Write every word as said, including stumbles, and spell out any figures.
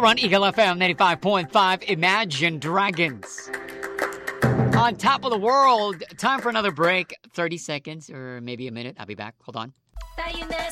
here on Eagle F M ninety-five point five, Imagine Dragons. On top of the world, time for another break. thirty seconds or maybe a minute. I'll be back. Hold on.